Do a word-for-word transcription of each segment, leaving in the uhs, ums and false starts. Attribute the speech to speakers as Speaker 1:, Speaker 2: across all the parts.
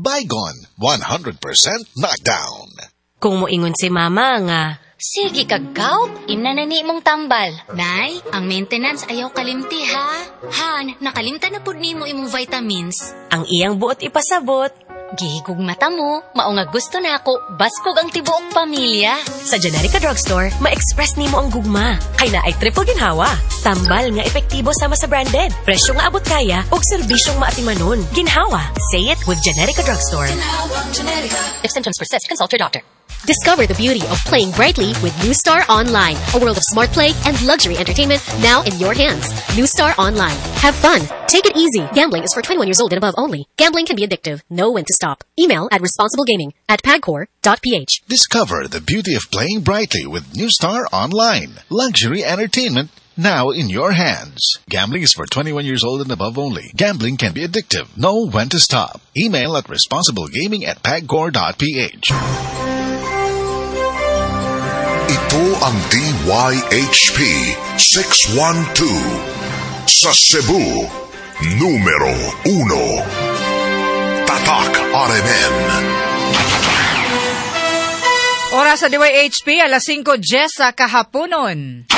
Speaker 1: Baygon, one hundred percent knockdown.
Speaker 2: Kung moingon si mama nga,
Speaker 3: sige kagkaw, inanani mong tambal. Nay, ang maintenance ayaw kalimti ha. Han, nakalimta na pud nimo imong vitamins.
Speaker 2: ang iyang buot ipasabot.
Speaker 3: Gihigog mata mo, mao nga gusto na ako, baskog ang tibuok pamilya.
Speaker 2: Sa Generica Drugstore, ma-express nimo ang gugma. Kay na ay triple ginhawa. Tambal nga epektibo sama sa branded. Presyo nga abot kaya, ug serbisyong maatimanon. Ginhawa. Say it with Generica Drugstore.
Speaker 3: If symptoms persist, consult your doctor.
Speaker 4: Discover the beauty of playing brightly with New Star Online, a world of smart play and luxury entertainment now in your hands. New Star Online. Have fun. Take it easy. Gambling is for twenty-one years old and above only. Gambling can be addictive. Know when to stop. Email at responsiblegaming at pagcor dot p h.
Speaker 1: Discover the beauty of playing brightly with New Star Online. Luxury entertainment now in your hands. Gambling is for twenty-one years old and above only. Gambling can be addictive. Know when to stop. Email at responsiblegaming at pagcor dot p h.
Speaker 5: Ito ang D Y H P six one two sa Cebu, numero uno. Tatak R M N.
Speaker 6: Oras sa D Y H P, alas singko sa kahaponon.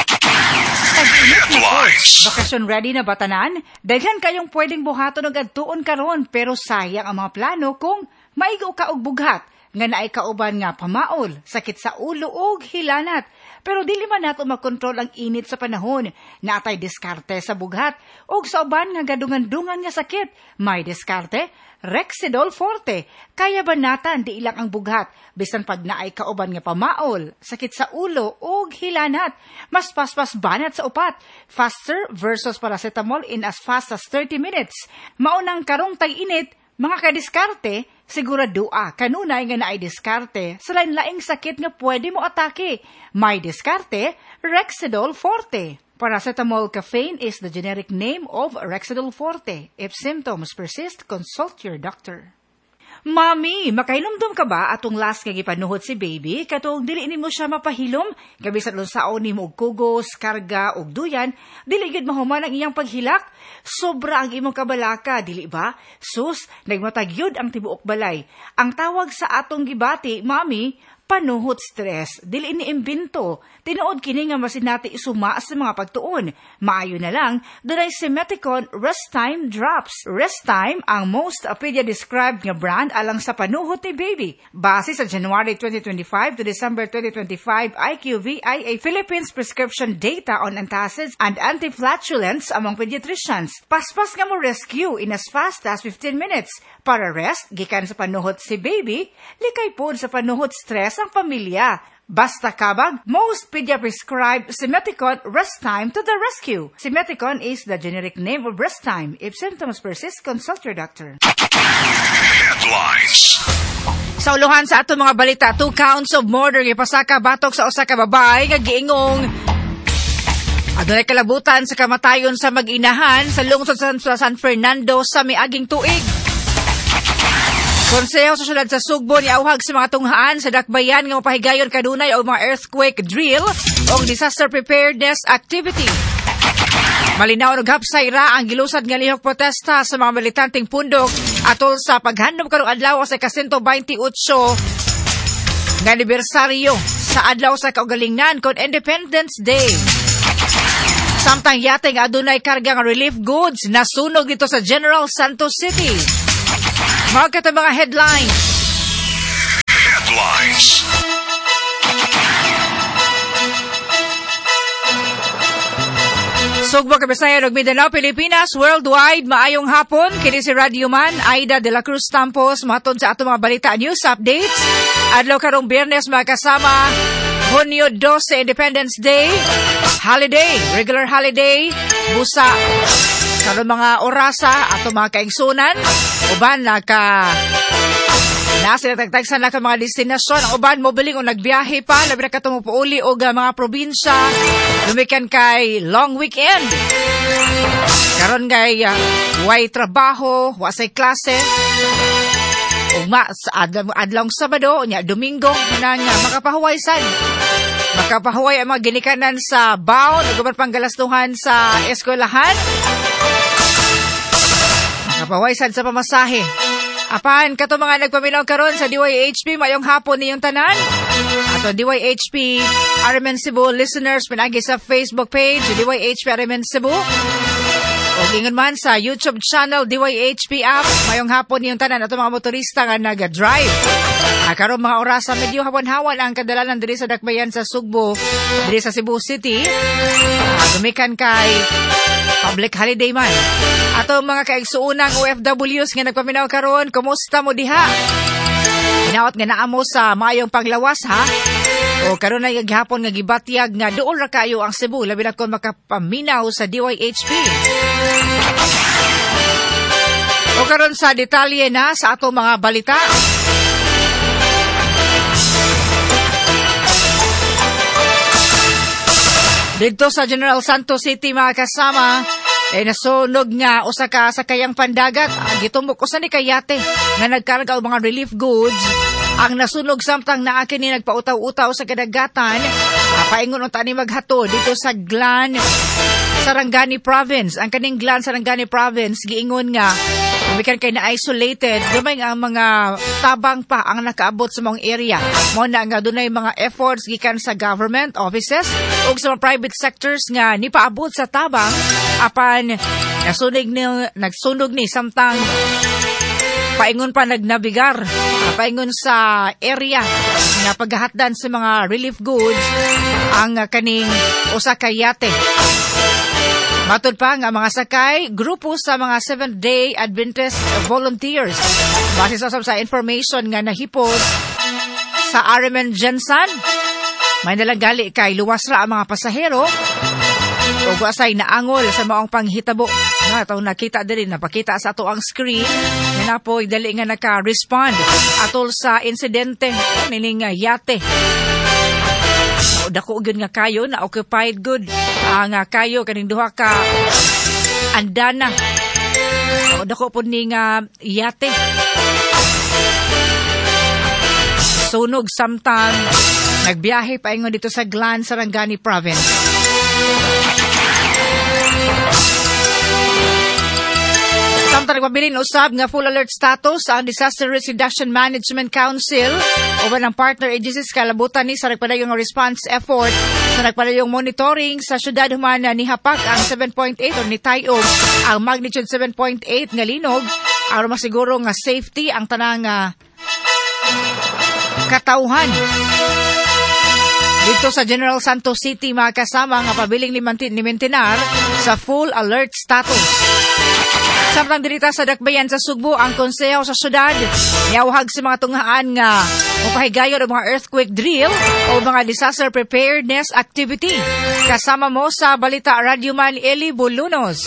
Speaker 5: Headlines.
Speaker 6: Bakasyon ready na batanan? Daghan kayong pwedeng buhaton og adtuon karon, pero sayang ang mga plano kung maigo ka og bughat nga naay kauban nga pamaol, sakit sa ulo ug hilanat. Pero dili man nato makontrol ang init sa panahon. Natay diskarte sa bughat ug sa uban nga gadungan-dungan nga sakit. May diskarte, Rexidol Forte. Kaya banatan di ilang ang bughat bisan pag naay kauban nga pamaol, sakit sa ulo ug hilanat. Mas paspas banat sa upat. Faster versus paracetamol in as fast as thirty minutes. Maunang karong tag-init, mga kadiskarte, siguradua kanunay nga naay diskarte sa lain-laing sakit nga pwede mo atake. May diskarte, Rexidol Forte. Paracetamol caffeine is the generic name of Rexidol Forte. If symptoms persist, consult your doctor. Mami, makailumdum ka ba atong last nga gipanuhot si baby? Katong dili nimo siya mapahilom, gabi sa lunsaon nimo og kugos, karga og duyan, dili gid mahuman ang iyang paghilak. Sobra ang imong kabalaka, dili ba? Sus, nagmatagyod ang tibuok balay. Ang tawag sa atong gibati, mami, panuhot stress, dili ni imbento. Tinuod kini nga masinati isuma sa mga pagtuon. Maayo na lang, dunay Simeticon Rest Time Drops. Rest Time ang most appedia described nga brand alang sa panuhot ni baby. Base sa January twenty twenty-five to December twenty twenty-five I Q V I A Philippines prescription data on antacids and antiflatulence among pediatricians. Paspas nga mo rescue in as fast as fifteen minutes. Para rest, gikan sa panuhot si baby, likay pod sa panuhot stress ang pamilya. Basta kabag, most pedia-prescribed Simeticon Rest Time to the rescue. Simeticon is the generic name of Rest Time. If symptoms persist, consult your doctor.
Speaker 5: Headlines.
Speaker 6: Sa uluhan sa ato mga balita, two counts of murder gipasaka batok sa usa ka babae nga giingong adunay kalabutan sa kamatayon sa mag-inahan sa lungsod sa San Fernando sa miaging tuig. Konseho sa syudad sa Sugbo ni auhag sa mga tunghaan sa dakbayan nga mapahigayon kanunay o mga earthquake drill o disaster preparedness activity. Malinaw og hapsay ra ang gilusad nga lihok protesta sa mga militanteng pundok atol sa paghandom karong adlaw sa one twenty-eight nga anibersaryo sa adlaw sa kaugalingnan kon Independence Day. Samtang yate nga adunay karga nga relief goods nasunog dito sa General Santos City. Mga kata mga headlines.
Speaker 5: Headlines.
Speaker 6: Sugbo Kabisayan ug Mindanao, Pilipinas, worldwide, maayong hapon. Kini si Radio Man, Aida de la Cruz Tampos, maton sa ato mga balita news updates. Adlaw karong Biyernes, mga kasama, Hunyo twelve, Independence Day, holiday, regular holiday, busa, karon mga orasa, ato mga kaigsunan, uban naka nasa tagtagsan na ka mga destinasyon. Ang uban mobiling o nagbiyahe pa, labi na katumupuuli o mga probinsya, lumikan kay long weekend. Karon kay uh, way trabaho, wasay klase, ugma sa adlaw, adlawng Sabado, nya Domingo, nang uh, makapahuwaysan. Makapahuway ang mga ginikanan sa baon, ugaban panggalastuhan sa eskwelahan. Makapahuwaysan sa pamasahe. Apan, kato mga nagpaminaw karon sa D Y H P, mayong hapon niyong tanan. Ato D Y H P R M N Cebu listeners, pinagi sa Facebook page, D Y H P R M N Cebu. O ingon man sa YouTube channel, D Y H P app, mayong hapon niyong tanan. Ato mga motorista nga nag-drive. Ah, karon mga oras sa medyo hawan-hawan ang kadalanan diri sa Dakbayan sa Sugbo, diri sa Cebu City. Ah, dumikan kay public holiday man. Ato mga kaigsuunang O F Ws nga nagpaminaw karon, kumusta mo diha? Hinaot nga naa mo sa mayong panglawas ha? O karon ay gihapon nga gibatyag nga duol ra kayo ang Cebu, labi na kon makapaminaw sa D Y H P. O karon sa detalye na sa ato mga balita. Dito sa General Santos City mga kasama, eh nasunog nga usa ka sakayang pandagat. Gitumbok usa ni kayate nga nagkarga og mga relief goods. Ang nasunog samtang naa kini nagpautaw-utaw sa kadagatan. Paingon unta ni maghato dito sa Glan, Sarangani Province. Ang kaning Glan, Sarangani Province giingon nga bikan kay na isolated, gamay nga ang mga tabang pa ang nakaabot sa mong area. Mo na nga dunay mga efforts gikan sa government offices ug sa mga private sectors nga nipaabot sa tabang apan nasunog ni nagsunog ni samtang paingon pa nagnabigar. Paingon sa area nga paghahatdan sa mga relief goods ang kaning usa ka yate. Matod pa nga mga sakay, grupo sa mga Seventh-day Adventist volunteers. Base sa sa information nga nahipos sa R M N Jensen, may nalagali kay luwas ra ang mga pasahero o guasay naangol sa maong panghitabo. Na ito nakita din, napakita sa ato ang screen nga napoy dali nga naka-respond atol sa insidente nining yate. O dako gyud nga kayo na occupied good ang uh, kayo kaning duha ka andana. O dako pud ning uh, yate. Sunog samtang nagbiyahe paingon dito sa Glan, Sarangani Province. Samtang nagpabilin usab nga full alert status ang Disaster Risk Reduction Management Council uban ang partner agencies kalabutan ni sa nagpadayong response effort sa nagpadayong monitoring sa syudad human ni hapak ang seven point eight or nitayog ang magnitude seven point eight nga linog aron masiguro nga safety ang tanang uh, katauhan. Dito sa General Santos City mga kasama nga pabiling ni Mintinar sa full alert status. Samtang dirita sa Dakbayan sa Sugbo, ang konseho sa syudad niawhag sa mga tunghaan nga mapahigayon ang mga earthquake drill o mga disaster preparedness activity. Kasama mo sa Balita Radio Man Eli Bulunos.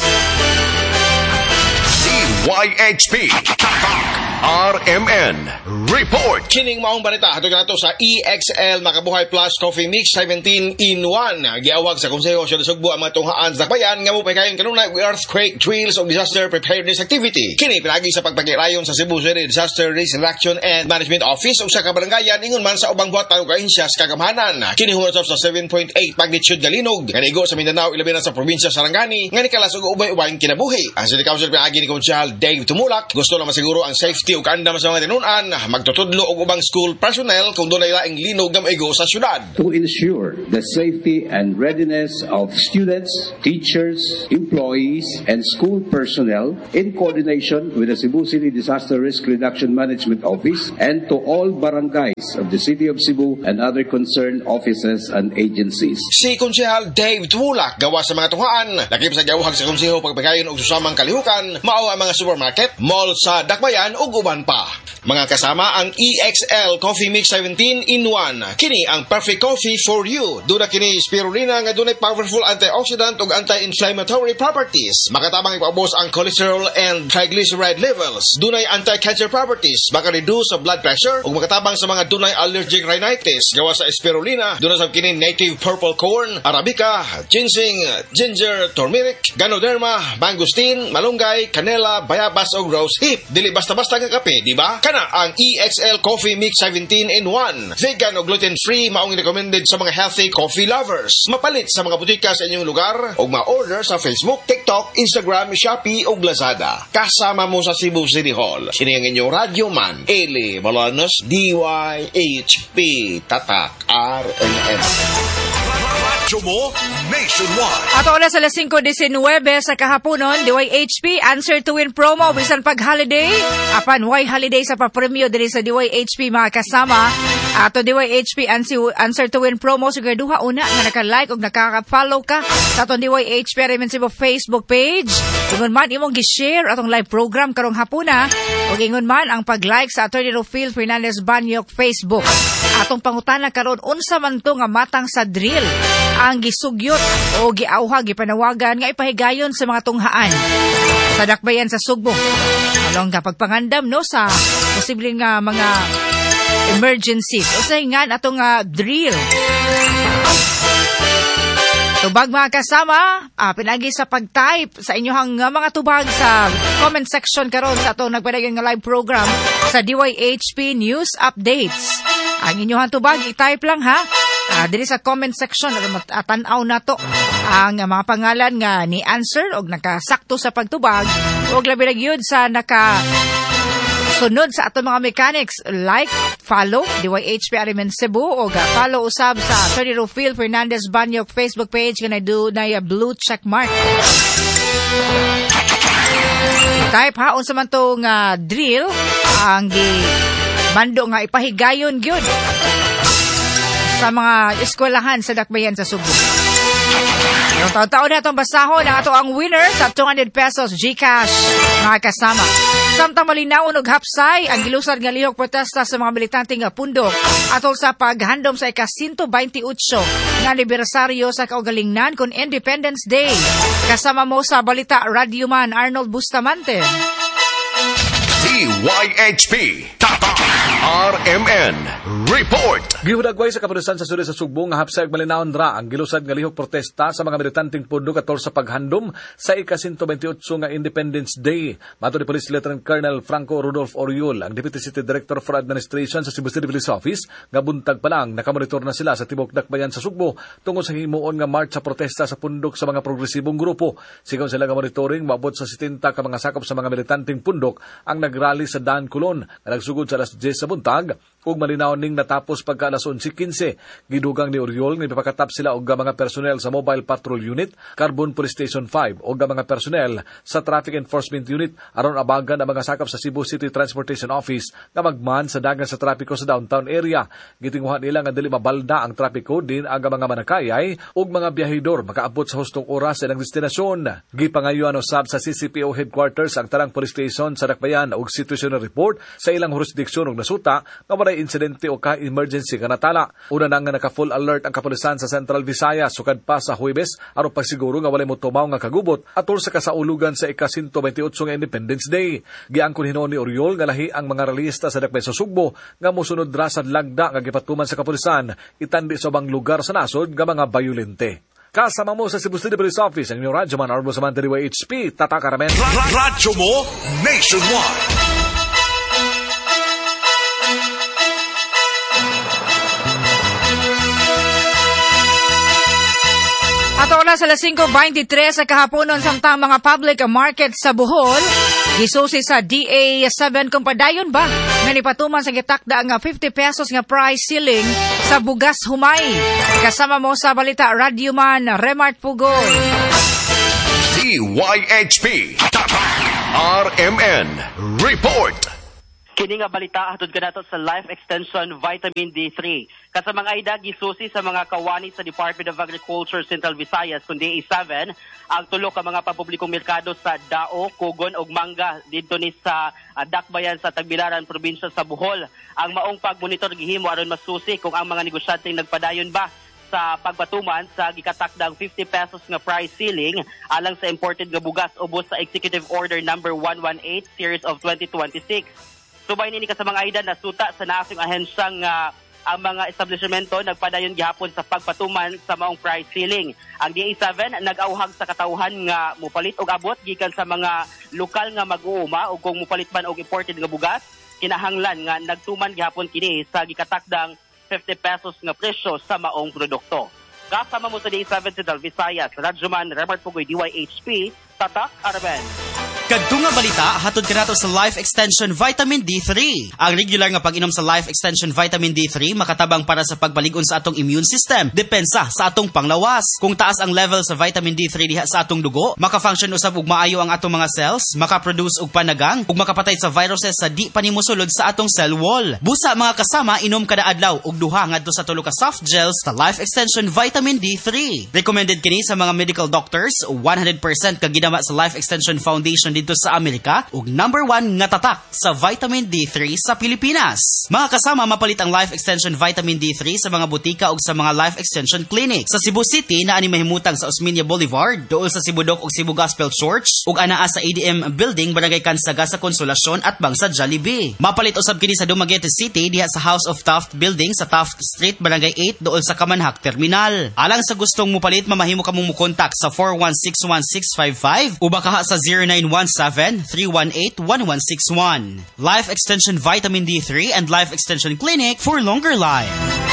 Speaker 5: D Y H P R M N Report.
Speaker 7: Kining maong balita hatod nato sa E X L Makabuhay Plus Coffee Mix seventeen in one. Giawag sa Konseho sa Sugbo ang mga tunghaan sa Dakbayan nga mo pay kayon kanunay earthquake drills o disaster preparedness activity. Kini pinagi sa pagpagirayon sa Cebu City Disaster Risk Reduction and Management Office o sa kabarangayan ingon man sa ubang buhat tao kahinsya sa kagamhanan. Kini huwasap sa seven point eight magnitude nga linog nga nigo sa Mindanao ilabi na sa probinsya Sarangani nga nikalas og ubay-ubay kinabuhi. Ang City Council pinagi ni Konsyahal Dave Tumulak gusto na masiguro ang safety ug kaandam sa mga tinunan, magtutudlo og ubang school personnel kung dunay laing linog nga maigo sa syudad.
Speaker 8: To ensure the safety and readiness of students, teachers, employees, and school personnel in coordination with the Cebu City Disaster Risk Reduction Management Office and to all barangays of the City of Cebu and other concerned offices and agencies.
Speaker 7: Si Konsehal Dave Tumulak gawa sa mga tunghaan, lakip sa gawhag sa konseho pagpagayon og susamang kalihukan, mao ang mga supermarket, mall sa Dakbayan ug uban pa. Mga kasama ang E X L Coffee Mix seventeen in one. Kini ang perfect coffee for you. Duna kini spirulina nga dunay powerful antioxidant ug anti-inflammatory properties. Makatabang ipaubos ang cholesterol and triglyceride levels. Dunay anti-cancer properties. Maka-reduce sa blood pressure ug makatabang sa mga dunay allergic rhinitis. Gawa sa spirulina, duna sa kini native purple corn, arabica, ginseng, ginger, turmeric, ganoderma, mangosteen, malunggay, canela, bayabas ug rose hip. Dili basta-basta nga kape, di ba? Kana ang E X L Coffee Mix seventeen in one. Vegan o gluten-free, maong recommended sa mga healthy coffee lovers. Mapalit sa mga butika sa inyong lugar o ma-order sa Facebook, TikTok, Instagram, Shopee o Lazada. Kasama mo sa Cebu City Hall. Sini ang inyong radyo man, Eli Balanos, D Y H P, Tatak, R M N.
Speaker 5: Radyo mo nationwide.
Speaker 6: At oras alas singko disenwebe sa kahaponon, D Y H P Answer to Win promo bisan pag holiday. Apan why holiday sa papremyo diri sa D Y H P mga kasama. Ato D Y H P Answer to Win promo siguraduha una nga naka-like ug nakaka-follow ka sa atong D Y H P Arimen Cebu Facebook page. Ingon man imong gi-share atong live program karong hapuna ug ingon man ang pag-like sa Attorney Rufil Fernandez Banyok Facebook. Atong pangutana karon unsa man to nga matang sa drill ang gisugyot o giauha gipanawagan nga ipahigayon sa mga tunghaan sa dakbayan sa Sugbo. Along kapag pangandam no sa posibleng nga mga emergencies o sa hingan atong uh, drill. Tubag mga kasama, ah, pinagi sa pag-type sa inyong uh, mga tubag sa comment section karon sa atong nagpadayon nga live program sa D Y H P News Updates. Ang inyong tubag i-type lang ha. Ah, diri sa comment section at tanaw na to ang uh, mga pangalan nga ni answer og nakasakto sa pagtubag og labi na gyud sa naka sunod sa ato mga mechanics. Like, follow D Y H P Arimen Cebu o uh, follow usab sa Attorney Rufil Fernandez Banyok Facebook page nga do na uh, blue check mark. Type ha unsa man to nga drill ang gi mando nga ipahigayon gyud sa mga eskwelahan sa dakbayan sa Subo. Yung taon-taon na itong basahon ang ato ang winner sa two hundred pesos Gcash mga kasama. Samtang malinawon og hapsay ang gilusad nga lihok protesta sa mga militante nga pundok atol sa paghandom sa ika one twenty-eight nga anibersaryo sa kaugalingnan kon Independence Day. Kasama mo sa balita Radio Man Arnold Bustamante.
Speaker 5: D Y H P Tatak R M N Report.
Speaker 9: Gihudagway sa kapulisan sa Suri sa Sugbo nga hapsay malinawon ra ang gilusad nga lihok protesta sa mga militanteng pundok atol sa paghandom sa ika one twenty-eight nga Independence Day. Mato ni Police Lieutenant Colonel Franco Rudolph Oriol, ang Deputy City Director for Administration sa Cebu City Police Office, nga buntag pa lang nakamonitor na sila sa tibok dakbayan sa Sugbo tungod sa himuon nga march sa protesta sa pundok sa mga progresibong grupo. Sigaw sila nga monitoring maabot sa seventy ka mga sakop sa mga militanteng pundok ang nagrally sa Dan Colon nga nagsugod sa alas ten sa buntag ug malinaw ning natapos pagka alas eleven fifteen. Gidugang ni Oriol nga ipakatap sila og mga personnel sa Mobile Patrol Unit, Carbon Police Station five ug mga personnel sa Traffic Enforcement Unit aron abagan ang mga sakop sa Cebu City Transportation Office nga magman sa dagan sa trapiko sa downtown area. Gitinguhan nila nga dili mabalda ang trapiko din ang mga manakayay ug mga biyahedor makaabot sa hustong oras sa ilang destinasyon. Gipangayuan usab sa C C P O headquarters ang tarang police station sa Dakbayan ug situational report sa ilang jurisdiksyon ug nasuta nga walay insidente o ka-emergency ka natala. Una na nga naka-full alert ang kapulisan sa Central Visayas sukad pa sa Huwebes aron pagsiguro nga walay motumaw nga kagubot atol sa kasaulugan sa ika one twenty-eight nga Independence Day. Giangkon hinuon ni Oriol nga lahi ang mga realista sa Dakbayan sa Sugbo nga mosunod ra sa lagda nga gipatuman sa kapulisan itandi sa bang lugar sa nasod nga mga bayolente. Kasama mo sa Cebu City Police Office ang inyong radyo man Arbo sa D Y H P Tatak R M N.
Speaker 5: Radyo mo nationwide.
Speaker 6: At oras alas singko twenty-three sa kahaponon samtang mga public market sa Bohol, gisusi sa D A seven kung padayon ba nga nipatuman sa gitakda nga fifty pesos nga price ceiling sa bugas humay. Kasama mo sa balita Radio Man Remart Pugoy.
Speaker 5: D Y H P Tatak R M N Report.
Speaker 10: Kini nga balita hatod kanato sa Life Extension Vitamin D three. Kasama nga ida gisusi sa mga kawani sa Department of Agriculture Central Visayas kun D A seven ang tulo ka mga papublikong merkado sa Dao, Kugon ug Manga didto ni sa uh, Dakbayan sa Tagbilaran probinsya sa Bohol. Ang maong pagmonitor gihimo aron masusi kung ang mga negosyante nagpadayon ba sa pagpatuman sa gikatakdang fifty pesos nga price ceiling alang sa imported nga bugas ubos sa Executive Order number one eighteen series of twenty twenty-six. Subay nini ka sa mga ida nasuta sa nasong ahensyang uh, ang mga establishmento nagpadayon gihapon sa pagpatuman sa maong price ceiling. Ang D A seven nag-auhag sa katauhan nga mupalit og abot gikan sa mga lokal nga mag-uuma o kung mupalit man og imported nga bugas, kinahanglan nga nagtuman gihapon kini sa gikatakdang fifty pesos nga presyo sa maong produkto. Kasama mo sa D A seven Central Visayas, Radyoman Remart Pugoy, D Y H P, Tatak Araben.
Speaker 11: Kadtong nga balita, hatod ka nato sa Life Extension Vitamin D three. Ang regular nga pag-inom sa Life Extension Vitamin D three makatabang para sa pagbalik-on sa atong immune system, depensa sa atong panglawas. Kung taas ang level sa vitamin D three diha sa atong dugo, maka-function usab ug maayo ang atong mga cells, maka-produce og panagang ug makapatay sa viruses sa di pa nimo sulod sa atong cell wall. Busa mga kasama, inom kada adlaw og duha ngadto sa tulo ka soft gels sa Life Extension Vitamin D three. Recommended kini sa mga medical doctors, one hundred percent ka ginama sa Life Extension Foundation dito sa Amerika ug number one nga tatak sa vitamin D three sa Pilipinas. Mga kasama, mapalit ang Life Extension Vitamin D three sa mga butika ug sa mga Life Extension Clinic. Sa Cebu City na ani mahimutang sa Osmeña Boulevard, duol sa Cibudok ug Cebu Gospel Church ug anaa sa A D M Building, Barangay Kansaga sa Konsolasyon at bang sa Jollibee. Mapalit usab kini sa Dumaguete City diha sa House of Taft Building sa Taft Street, Barangay eight, duol sa Kamanhak Terminal. Alang sa gustong mupalit, mamahimo ka mong mukontak sa four one six one six five five o baka sa zero nine one seven three one eight one one six one. Life Extension Vitamin D three and Life Extension Clinic for longer life.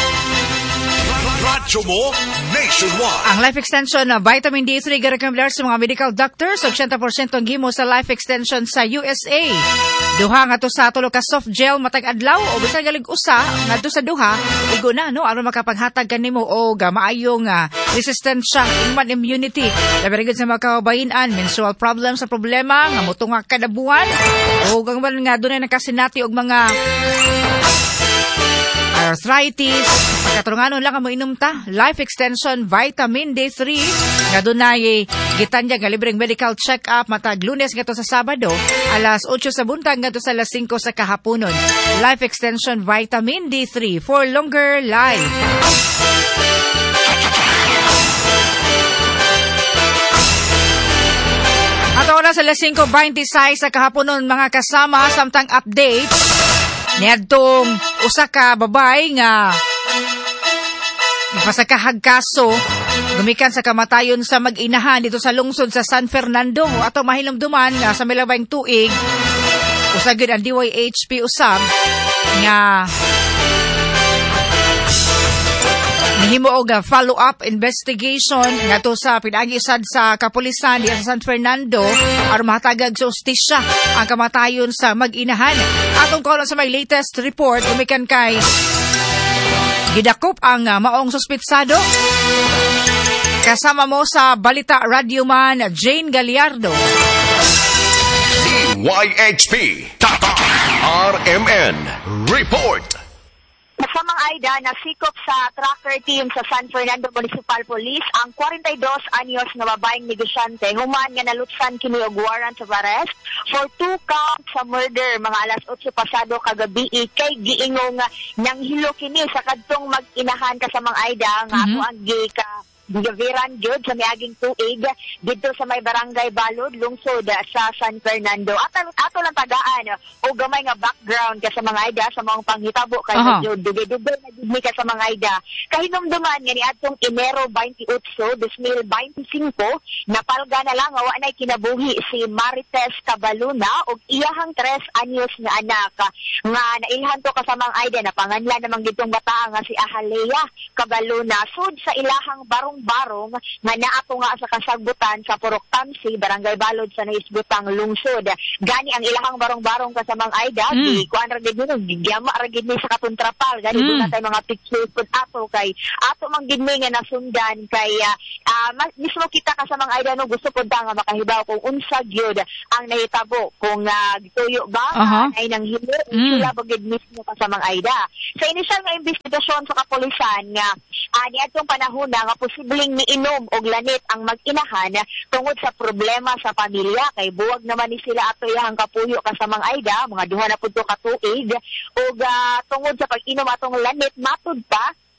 Speaker 5: Radyo mo nationwide.
Speaker 6: Ang Life Extension na Vitamin D three garekomendar sa mga medical doctors, eighty percent ang gimo sa Life Extension sa U S A. Duha nga to sa tulo ka soft gel matag adlaw o bisan galig usa ngadto sa duha, igo na no aron makapaghatag kanimo og maayong uh, resistensya immune immunity. Labi sa mga kabayin-an, menstrual problems sa problema nga mutungak kada buwan o ang man nga dunay nakasinati og mga arthritis, pagkaturunganon lang ang mo inom ta, Life Extension Vitamin D three, nga dunay gitanya nga libreng medical check-up matag Lunes nga to sa Sabado, alas eight sa buntag nga to sa alas five sa kahaponon. Life Extension Vitamin D three for longer life. At oras alas five twenty-six sa kahaponon mga kasama, samtang update niadtong usa ka babay nga napasakahag kaso gumikan sa kamatayon sa mag-inahan dito sa lungsod sa San Fernando. Ato mahinumduman nga sa milabay tuig usa gyud ang D Y H P usab nga nihimo og follow-up investigation ngadto sa pinagi-usad sa kapulisan diya sa San Fernando aron mahatagag sa ustisya ang kamatayon sa mag-inahan. Atong kolon sa may latest report, gumikan kay gidakop ang uh, maong suspitsado. Kasama mo sa Balita Radyoman, Jane Gallardo.
Speaker 5: D Y H P Tatak R M N Report.
Speaker 12: Sa mga Aida, nasikop sa tracker team sa San Fernando Municipal Police ang forty-two anyos na babaeng negosyante human nga nalutsan kini og warrant of arrest for two counts sa murder mga alas eight pasado kagabi kay giingong nanghilo kini sa kadtong mag-inahan ka sa mga Aida nga mm-hmm. ato ang gi ka Gaviran Jud sa miaging tuig dito sa may barangay Balod, lungsod sa San Fernando. At ato lang tagaan o gamay nga background ka sa mga Aida sa mga panghitabo kay uh-huh. Jud. Dugay-dugay na gid ka sa mga Aida. Kahinumduman nga ni atong Enero twenty-eight, twenty twenty-five, napalga na lang wa nay kinabuhi si Marites Cabaluna og iyahang tres anyos nga anak nga nailhan to ka sa mga Aida na panganlan namang ditong bata nga si Ahalea Cabaluna sud sa ilahang barong barong nga naato nga sa kasagbutan sa Purok Tamsi, Barangay Balod sa Naisbutang lungsod. Gani ang ilahang barong-barong kasamang Aida, mm. di kuan ra gid no, gigama ra gid ni sa katuntrapal. Gani mm. doon natay mga pictures pud ato kay ato mang gid nga nasundan kay uh, mismo kita kasamang Aida no gusto pud nga makahibaw kung unsa gyud ang nahitabo kung uh, gituyo ba uh-huh. ay nang hilo mm. sila ba gid mismo kasamang Aida. Sa inisyal nga investigasyon sa kapulisan nga uh, ni atong panahon nga posible niinom og lanit ang mag-inahan tungod sa problema sa pamilya kay buwag naman ni sila ato iyang kapuyo kasamang Aida mga duha na pud ka tuig og uh, tungod sa pag-inom atong lanit matud pa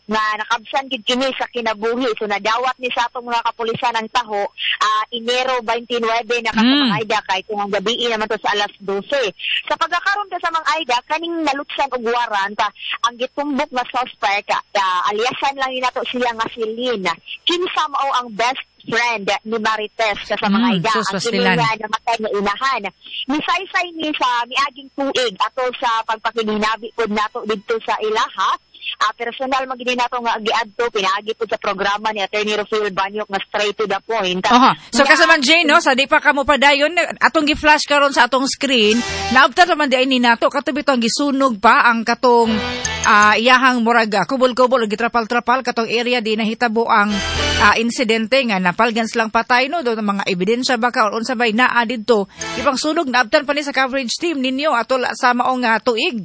Speaker 12: nga nakabsan gid kini sa kinabuhi. So nadawat ni sa atong mga kapulisan ang taho uh, Enero twenty-nine na ka sa
Speaker 6: Mm.
Speaker 12: mga Aida kay kung gabi naman to sa alas twelve. Sa pagkakaroon ka sa mga Aida kaning nalutsan og warrant ah, ang gitumbok nga suspect uh, aliasan lang ni nato siya nga si Lynn. Kinsa mao ang best friend ni Marites ka sa mga
Speaker 6: Mm,
Speaker 12: Aida
Speaker 6: sus,
Speaker 12: ang
Speaker 6: pastilan.
Speaker 12: kinuha namatay nga inahan. Misaysay ni sa miaging tuig ato sa pagpakiginabi pod nato didto sa ilaha. Uh, personal magiging nato nga giadto pinaagi po sa programa ni Attorney Rafael Banyok nga straight to the point.
Speaker 6: Aha. So
Speaker 12: Nga-
Speaker 6: kasaman Jane, no, sa di pa kamo padayon atong gi-flash karon sa atong screen, naabtan naman di ni nato katubi to ang gisunog pa ang katong ah, iyahang muraga kubol-kubol gitrapal-trapal katong area di nahitabo ang ah, insidente nga napalgans lang patay no do mga ebidensya baka or unsa bay naa didto ipang sunog naabtan pa ni sa coverage team ninyo ato la- sa maong nga tuig.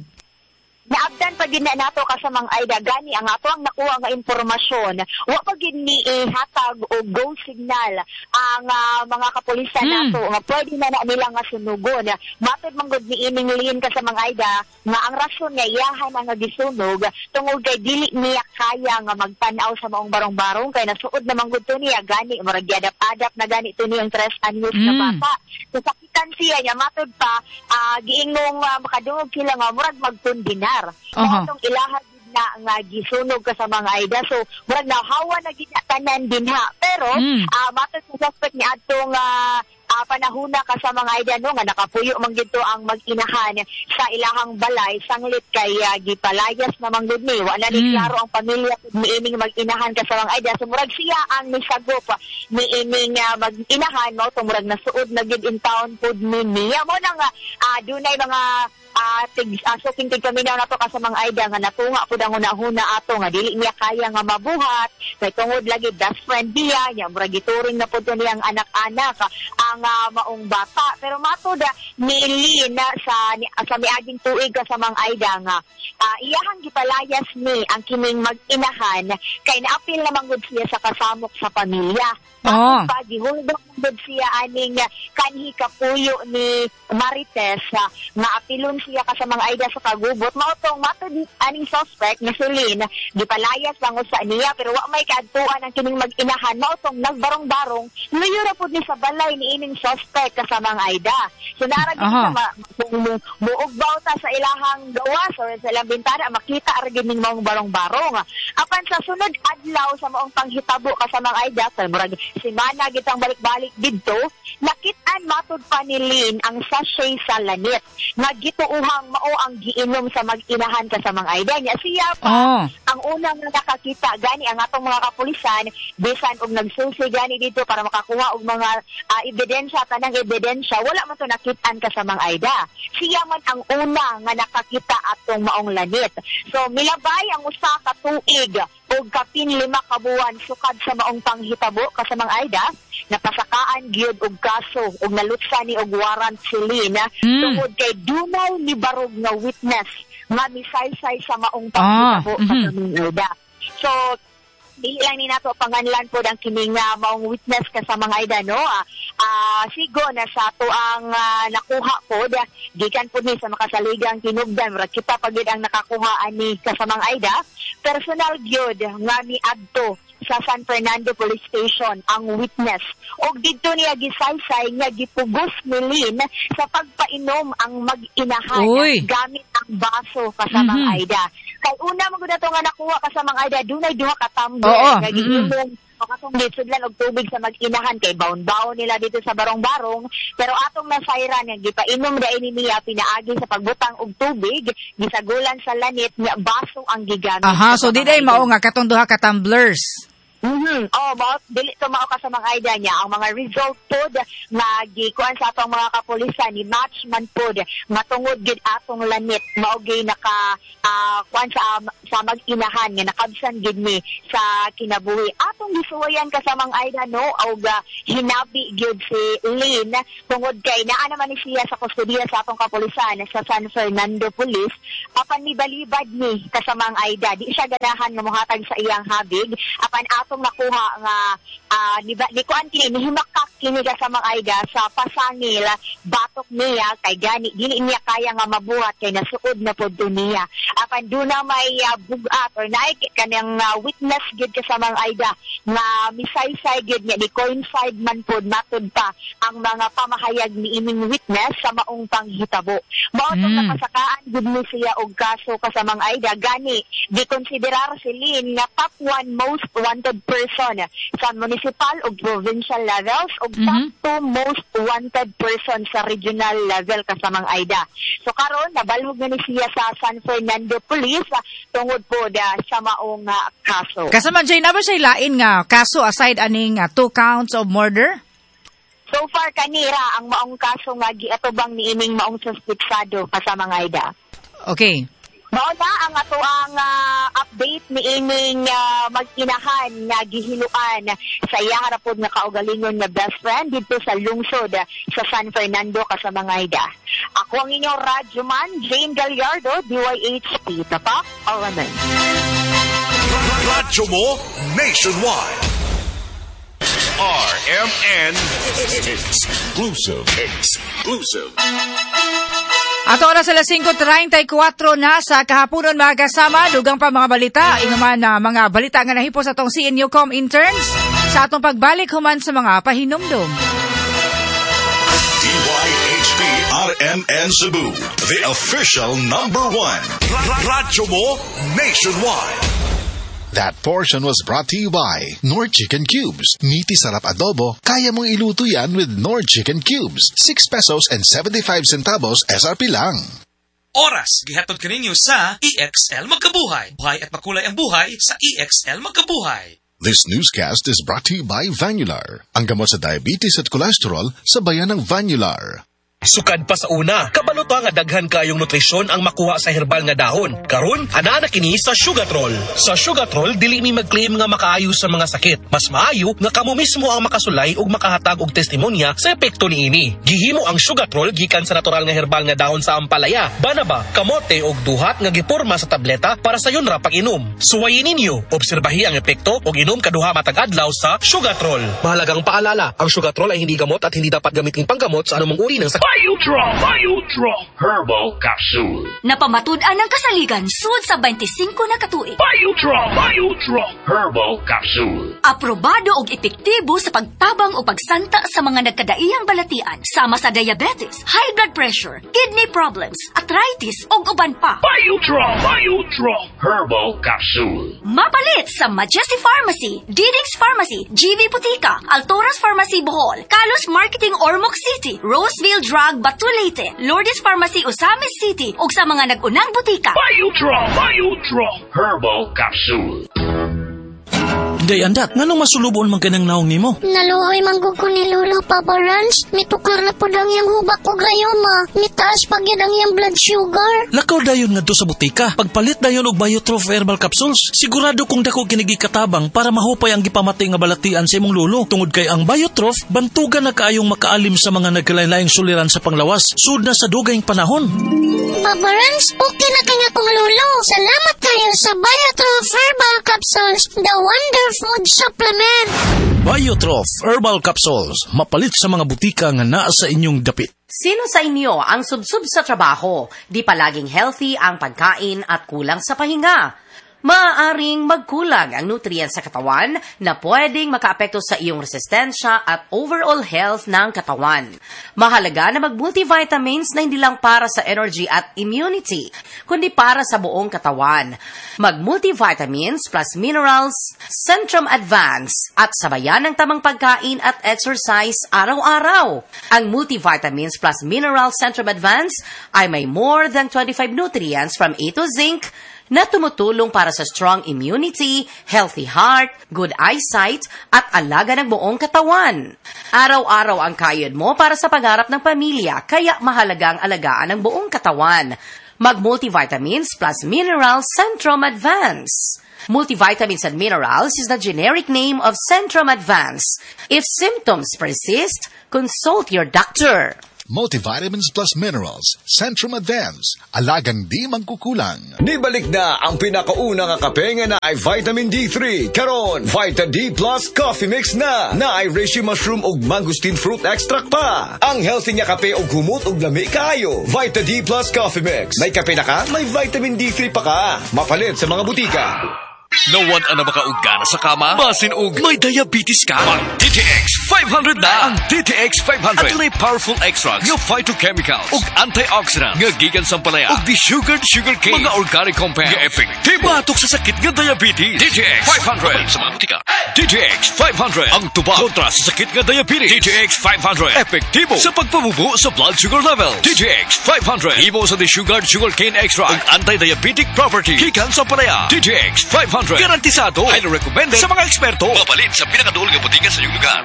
Speaker 12: Naabdan pa gid na nato ka sa mga Aida gani ang ato ang nakuha nga impormasyon wa pa gid ni ihatag o go signal ang ah, mga kapulisan
Speaker 6: Hmm.
Speaker 12: nato nga pwede na na nila nga sunugon. Matod man gud ni ining liin ka sa mga Aida nga ang rason nga iyahan ang nga gisunog tungod kay dili niya kaya nga magtan-aw sa maong barong-barong kay nasuod naman gud to niya gani murag giadap-adap na gani to niyang tres anyos na
Speaker 6: Hmm.
Speaker 12: bata. So sakitan siya niya matod pa ah, giingong uh, makadungog sila nga murag magkundinar.
Speaker 6: Aha.
Speaker 12: Atong ilaha gid na nga gisunog ka sa mga Aida. So murag nahawa na gid na tanan din ha. Pero
Speaker 6: Mm.
Speaker 12: ah, matod sa suspect ni adtong ah, ah, panahuna ka sa mga Aida no nga nakapuyo man gid to ang mag-inahan sa ilahang balay sanglit kay ah, gipalayas na man gud ni wala ni
Speaker 6: Mm.
Speaker 12: klaro ang pamilya niining mag-inahan ka sa mga Aida. So murag siya ang nisagop niining uh, mag-inahan mo to murag nasuod na gid in town pud ni niya mo nang uh, dunay mga uh, tig uh, suking tigpaminaw nato ka sa mga Aida nga natunga pud ang una-una ato nga dili niya kaya nga mabuhat kay tungod lagi best friend niya nya murag gituring na pud to niyang anak-anak ang uh, maong bata. Pero matod uh, ni Lynn uh, sa ni, uh, sa miaging tuig ka sa mga Aida nga uh, iyahang gipalayas ni ang kining mag-inahan kay naapil naman gud siya sa kasamok sa pamilya.
Speaker 6: Oh.
Speaker 12: Pa gihulog gud siya aning uh, kanhi kapuyo ni Marites uh, nga apilon siya ka sa mga Aida sa kagubot mao tong matod aning suspect nga si Lynn gipalayas lang sa niya pero wa may kaadtuan ang kining mag-inahan mao tong nagbarong-barong luyo ra pud ni sa balay ni ining suspect ka sa mga Aida. So naragid
Speaker 6: Aha.
Speaker 12: sa ma- mu- muog bawta sa ilahang gawas or sa ilang bintana makita ra gid ning mga barong-barong. Apan sa sunod adlaw sa maong panghitabo ka sa mga Aida sa murag semana gitang balik-balik didto nakit-an matud pa ni Lynn ang sachet sa lanit nga gituuhang mao ang giinom sa mag-inahan ka sa mga Aida niya siya pa
Speaker 6: Oh.
Speaker 12: ang unang nga nakakita gani ang atong mga kapulisan bisan og nagsusi gani dito para makakuha og mga ah, ebidensya tanang ebidensya wala man to nakit-an ka sa mga Aida siya man ang una nga nakakita atong maong lanit. So milabay ang usa ka tuig og kapin lima ka buwan sukad sa maong panghitabo ka sa mga Aida napasakaan gyud og kaso og nalutsa ni og warrant si Lynn
Speaker 6: Mm.
Speaker 12: tungod kay dunay ni barog nga witness nga misaysay sa maong
Speaker 6: Ah,
Speaker 12: panghitabo ka
Speaker 6: mhm.
Speaker 12: sa mga Aida. So dili lang ni nato panganlan po ang kining uh, maong witness ka sa mga Aida no. Ah, ah, sigo na sa ato ang ah, nakuha po da, gikan po ni sa makasaligang tinugdan murag kita pagid ang nakakuha ani ka sa mga Aida. Personal gyud nga miadto sa San Fernando Police Station ang witness. Og didto niya gisaysay nga gipugos ni Lynn sa pagpainom ang mag-inahan
Speaker 6: Uy.
Speaker 12: gamit ang baso ka sa mga
Speaker 6: Mhm.
Speaker 12: Aida. Kay una mo gud ato nga nakuha ka sa mga Aida dunay duha ka tumbler
Speaker 6: Oo,
Speaker 12: nga
Speaker 6: mhm.
Speaker 12: giinom makatong sudlan og tubig sa mag-inahan kay baon-baon nila dito sa barong-barong pero atong nasayran nga gipainom ra ini niya pinaagi sa pagbutang og tubig gisagulan sa lanit nga baso ang gigamit.
Speaker 6: Aha,
Speaker 12: sa
Speaker 6: so di
Speaker 12: mga
Speaker 6: day
Speaker 12: Aida.
Speaker 6: mao nga katong duha ka tumblers.
Speaker 12: Mhm. Oh, mao dili to mao ka sa mga Aida niya ang mga result pod nga gikuan sa atong mga kapulisan ni match man pod matungod gid atong lanit mao gyud naka ah, kuan sa sa mag-inahan nga nakabsan gid ni sa kinabuhi atong gisuwayan ka sa mga Aida no og uh, hinabi gyud si Lynn tungod kay naa naman ni siya sa kustodiya sa atong kapulisan sa San Fernando Police apan nibalibad ni ka sa mga Aida di siya ganahan nga mohatag sa iyang habig apan atong nakuha nga uh, di, di kuan kini nihimakak kini kasamang Aida sa pasangil batok niya kay gani dili niya kaya nga mabuhat kay nasuod na pod niya. Apan duna may uh, bugat or naik kanang uh, witness gid kasamang Aida nga misaysay gid niya di coincide man pod matud pa ang mga pamahayag ni ining witness sa maong panghitabo. Mao mm. napasakaan gud ni siya og kaso kasamang Aida gani di konsiderar si Lynn nga top one most wanted person sa municipal ug provincial levels ug mm-hmm. top two most wanted person sa regional level kasamang Aida. So karon nabalhog na ni siya sa San Fernando Police uh, tungod po da sa maong uh, kaso.
Speaker 6: Kasama Jay na ba siya lain nga kaso aside aning uh, two counts of murder?
Speaker 12: So far kanira ang maong kaso nga giatubang ni ining maong suspetsado kasamang Aida.
Speaker 6: Okay.
Speaker 12: Mao na ang ato ang uh, update ni ining uh, mag-inahan nga gihiluan sa iya harapod nga kaugalingon nga best friend dito sa lungsod uh, sa San Fernando kasamang Aida. Ako ang inyong radyoman, Jane Gallardo, D Y H P. Tapak, Oraman.
Speaker 5: Radyo mo nationwide. R M N Exclusive. Exclusive.
Speaker 6: Ato oras alas five thirty-four na sa kahaponon mga kasama. Dugang pa mga balita. Inuman na mga balita nga nahipos atong C N U Com interns sa atong pagbalik human sa mga pahinumdum.
Speaker 5: D Y H P R M N Cebu, the official number one. Radyo mo nationwide.
Speaker 1: That portion was brought to you by Knorr Chicken Cubes. Meaty sarap adobo, kaya mong iluto yan with Knorr Chicken Cubes. six pesos and seventy-five centavos S R P lang.
Speaker 13: Oras, gihatod kaninyo sa E X L Magkabuhay. Buhay at makulay ang buhay sa E X L Magkabuhay.
Speaker 1: This newscast is brought to you by Vanular. Ang gamot sa diabetes at cholesterol sa bayan ng Vanular.
Speaker 14: Sukad pa sa una, kabaluto nga daghan kayong nutrisyon ang makuha sa herbal nga dahon. Karon, ana na kini sa Sugatrol. Sa Sugatrol, dili mi mag-claim nga makaayo sa mga sakit. Mas maayo nga kamo mismo ang makasulay ug makahatag og testimonya sa epekto niini. Gihimo ang Sugatrol gikan sa natural nga herbal nga dahon sa ampalaya, banaba, kamote ug duhat nga giporma sa tableta para sa yon ra pag-inom. Suwayin ninyo, obserbahi ang epekto ug inom kaduha matag adlaw sa Sugatrol. Mahalagang paalala, ang Sugatrol ay hindi gamot at hindi dapat gamitin panggamot sa anumang uri ng sakit.
Speaker 15: Biodraw, Biodraw Herbal Capsule.
Speaker 3: Napamatud-an ang kasaligan sud sa twenty-five na katuig.
Speaker 15: Biodraw, Biodraw Herbal Capsule.
Speaker 3: Aprobado og epektibo sa pagtabang o pagsanta sa mga nagkadaiyang balatian sama sa diabetes, high blood pressure, kidney problems, arthritis ug uban pa.
Speaker 15: Biodraw, Biodraw Herbal Capsule.
Speaker 3: Mapalit sa Majesty Pharmacy, Didix Pharmacy, G V Butika, Altoras Pharmacy Bohol, Kalos Marketing Ormoc City, Roseville Drug Batulete, Lourdes Pharmacy Osamis City ug sa mga nag-unang butika.
Speaker 15: Biodraw, Biodraw Herbal Capsule.
Speaker 16: Day andat, nganong masulubon man kanang naong nimo?
Speaker 17: Naluhoy manggug ko ni Lolo Papa Rans. Mitukar na po lang yung hubak ko gayoma. Mitaas pag yan ang yung blood sugar.
Speaker 16: Lakaw dayon nga do sa butika. Pagpalit dayon og Biotrof Herbal Capsules. Sigurado kung dako kinigi katabang para mahupay ang gipamatay nga balatian sa imong lolo. Tungod kay ang Biotrof, bantugan na kaayong makaalim sa mga nagkalain-laing suliran sa panglawas. Sud na sa dugayng panahon.
Speaker 17: Papa Rans, okay na kanya kong lolo. Salamat kayo sa Biotrof Herbal Capsules. The wonderful food supplement.
Speaker 16: Biotrof Herbal Capsules. Mapalit sa mga butika nga naa sa inyong dapit.
Speaker 18: Sino sa inyo ang subsub sa trabaho? Di palaging healthy ang pagkain at kulang sa pahinga? Maaaring magkulang ang nutrients sa katawan na pwedeng makaapekto sa iyong resistensya at overall health ng katawan. Mahalaga na mag-multivitamins na hindi lang para sa energy at immunity, kundi para sa buong katawan. Mag-multivitamins plus minerals, Centrum Advance, at sabayan ng tamang pagkain at exercise araw-araw. Ang multivitamins plus minerals Centrum Advance ay may more than twenty-five nutrients from A to zinc, na tumutulong para sa strong immunity, healthy heart, good eyesight, at alaga ng buong katawan. Araw-araw ang kayod mo para sa pagharap ng pamilya, kaya mahalaga ang alagaan ng buong katawan. Mag-multivitamins plus minerals Centrum Advance. Multivitamins and minerals is the generic name of Centrum Advance. If symptoms persist, consult your doctor.
Speaker 1: multivitamins plus minerals, Centrum Advance, alagang di mangkukulang.
Speaker 19: Nibalik na ang pinakauna nga kape nga na ay vitamin D three. Karon, Vita D Plus Coffee Mix na. Na ay reishi mushroom ug mangosteen fruit extract pa. Ang healthy nga kape ug humot ug lami kaayo. Vita D Plus Coffee Mix. May kape na ka, may vitamin D three pa ka. Mapalit sa mga butika.
Speaker 20: Nawan ana makaugana sa kama? Basin og may diabetes ka? Ang D T X five hundred na! Ang D T X five hundred at may powerful extracts nga phytochemicals ug antioxidants nga gikan sa palaya ug desugared sugarcane mga organic compounds nga epektibo batok sa sakit nga diabetes. D T X five hundred sa mga butika. D T X five hundred ang tuba kontra sa sakit nga diabetes. D T X five hundred epektibo sa pagpabubo sa blood sugar level. D T X five hundred imo sa desugared sugarcane extract ug anti-diabetic property gikan sa palaya. D T X five hundred garantisado ay recommended sa mga eksperto. Mapalit sa pinakaduol nga butika sa iyong lugar.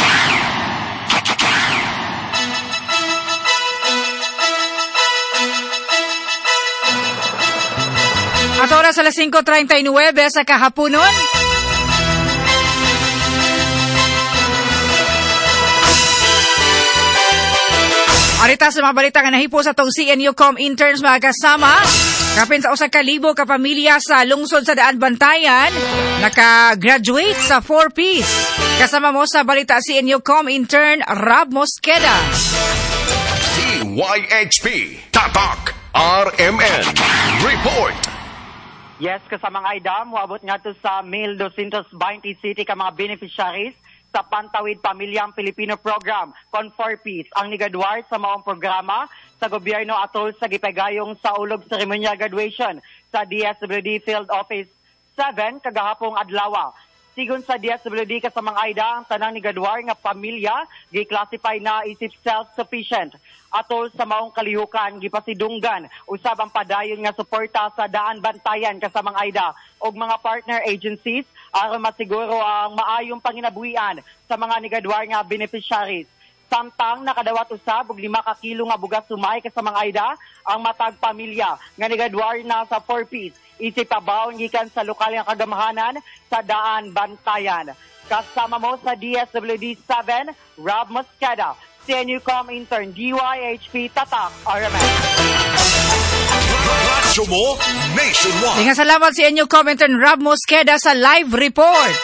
Speaker 6: At oras alas five thirty-nine sa kahaponon. Arita sa mga balita nga nahipo sa tong C N U Com interns mga kasama. Kapin sa usa ka libo ka pamilya sa lungsod sa Daan Bantayan naka-graduate sa four piece. Kasama mo sa balita C N U Com intern Rob Mosqueda.
Speaker 5: D Y H P Tatak R M N Report.
Speaker 10: Yes, kasamang Aida, muabot nga to sa one thousand two hundred twenty city ka mga beneficiaries sa Pantawid Pamilyang Pilipino Program, Con four piece, ang nigadwar sa maong programa sa gobyerno atol sa gipagayong sa ulog seremonyal graduation sa D S W D Field Office seven kagahapong adlaw. Sigon sa D S W D kasamang Aida, ang tanang nigadwar nga pamilya gi-classify na isip self-sufficient. Atol sa maong kalihukan, gipasidunggan usab ang padayon nga suporta sa Daan Bantayan kasamang Aida og mga partner agencies aron masiguro ang maayong panginabuhian sa mga nigadwar nga beneficiaries. Samtang nakadawat usab og lima ka kilo nga bugas sumay kasamang Aida ang matag pamilya nga nigadwar na sa four piece isip pabaon gikan sa lokal nga kagamahanan sa Daan Bantayan. Kasama mo sa D S W D seven, Rob Mosqueda, C N U Com intern D Y H P Tatak R M N.
Speaker 5: Radyo mo nationwide.
Speaker 6: Dengan salamat C N U Com intern Rob Mosqueda sa live report.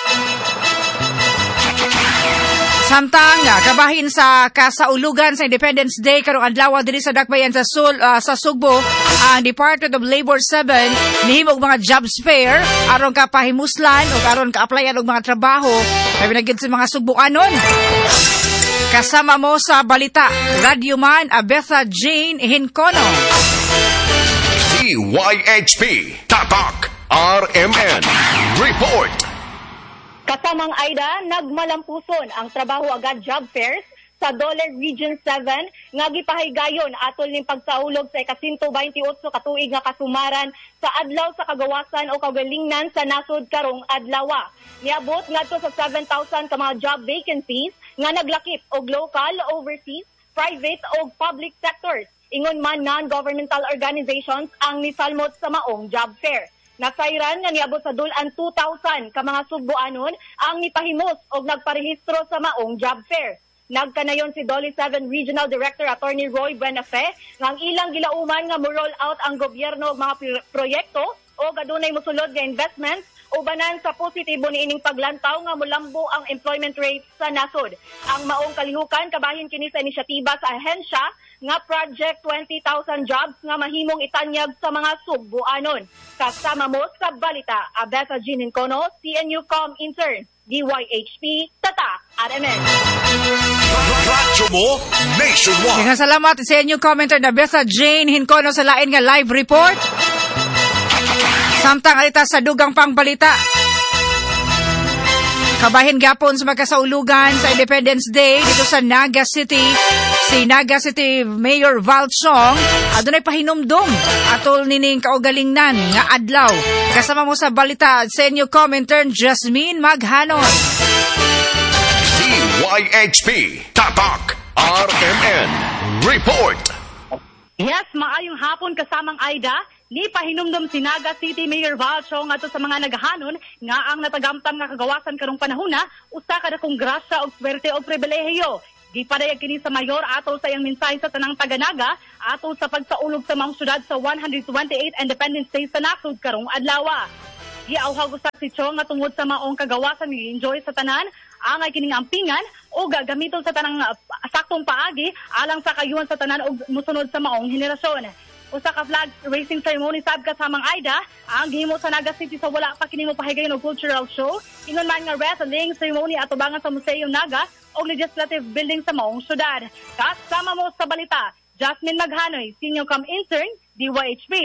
Speaker 6: Samtang kabahin sa kasaulugan sa Independence Day karong adlaw diri sa Dakbayan sa Sul uh, sa Sugbo, ang Department of Labor seven nihimog mga jobs fair aron ka pahimuslan o aron ka applyan og mga trabaho kay binagid sa mga Sugboanon. Kasama mo sa balita, Radyoman Abetha Jane Hincono.
Speaker 5: D Y H P Tatak R M N Report.
Speaker 12: Kasamang Aida, nagmalampuson ang trabaho agad job fairs sa Dole Region seven nga gipahigayon atol ning pagsaulog sa one hundred twenty-eight katuig nga kasumaran sa adlaw sa kagawasan o kagalingnan sa nasod karong adlaw. Niabot ngadto sa seven thousand ka mga job vacancies nga naglakip og local, overseas, private o public sectors. Ingon man non-governmental organizations ang nisalmot sa maong job fair. Nasayran nga niabot sa dulan two thousand ka mga Sugboanon ang nipahimos o nagparehistro sa maong job fair. Nagkanayon si Dole seven Regional Director Attorney Roy Buenafe nga ang ilang gilauman nga mo-roll out ang gobyerno og mga proyekto o gadunay mosulod nga investments ubanan sa positibo niining paglantaw nga molambo ang employment rate sa nasod. Ang maong kalihukan kabahin kini sa inisyatiba sa ahensya nga Project twenty thousand jobs nga mahimong itanyag sa mga Sugboanon. Kasama mo sa balita, Abetha Jean Hincono, C N U Com intern, D Y H P Tatak R M N.
Speaker 5: Radyo mo nationwide.
Speaker 6: Dengan salamat C N U Com intern Abetha Jane Hincono sa lain nga live report. Samtang alita sa dugang pang balita. Kabahin gapon sa magkasaulugan sa Independence Day dito sa Naga City. Si Naga City Mayor Val Chong adunay pahinumdum atol nining kaugalingnan nga adlaw. Kasama mo sa balita C N U Com intern Jasmine Maghanon.
Speaker 5: D Y H P Tatak R M N Report.
Speaker 21: Yes, maayong hapon kasamang Aida. Ni pahinumdum si Naga City Mayor Val Chong ato sa mga naghahanon nga ang natagamtam nga kagawasan karong panahona usa ka dakong grasya og swerte og pribilehiyo. Gipadayag kini sa mayor ato sa iyang mensahe sa tanang taga-Naga ato sa pagsaulog sa mga syudad sa one hundred twenty-eight Independence Day sa nasud karong adlaw. Giauhag usab si Chong nga tungod sa maong kagawasan ni enjoy sa tanan angay kining ampingan o gagamiton sa tanang uh, saktong paagi alang sa kayuhan sa tanan og musunod sa maong henerasyon. Usa ka flag racing ceremony sab kasamang Aida ang gihimo sa Naga City sa wala pa kini mopahigayon og cultural show. Ingon man nga wrestling ceremony atubangan sa Museo Naga o legislative building sa maong syudad. Kasama mo sa balita, Jasmine Maghanoy, Senior Com Intern, D Y H P.